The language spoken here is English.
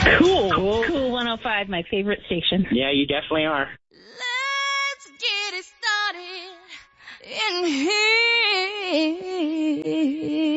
Cool. Cool 105, my favorite station. Yeah, you definitely are. Let's get it started in